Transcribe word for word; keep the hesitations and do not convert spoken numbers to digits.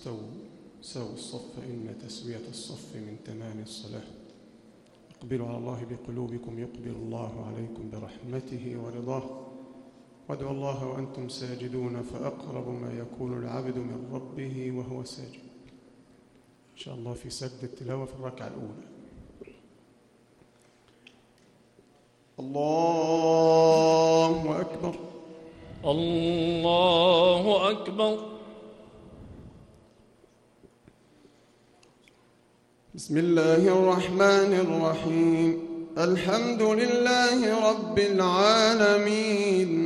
استووا ساووا الصف إن تسوية الصف من تمام الصلاة. اقبلوا على الله بقلوبكم يقبل الله عليكم برحمته ورضاه. وادعوا الله وأنتم ساجدون فأقرب ما يكون العبد من ربه وهو ساجد. إن شاء الله في سجد التلاوة في الركعة الأولى. الله أكبر. الله أكبر. بسم الله الرحمن الرحيم. الحمد لله رب العالمين